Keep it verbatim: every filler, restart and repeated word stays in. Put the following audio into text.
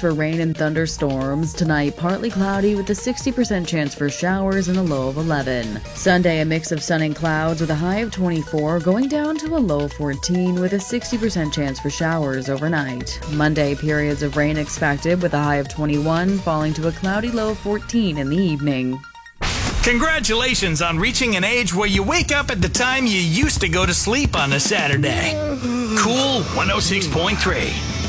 for rain and thunderstorms. Tonight, partly cloudy with a sixty percent chance for showers and a low of eleven. Sunday, a mix of sun and clouds with a high of twenty-four, going down to a low of fourteen with a sixty percent chance for showers overnight. Monday, periods of rain expected with a high of twenty-one, falling to a cloudy low of fourteen in the evening. Congratulations on reaching an age where you wake up at the time you used to go to sleep on a Saturday. Cool one oh six point three.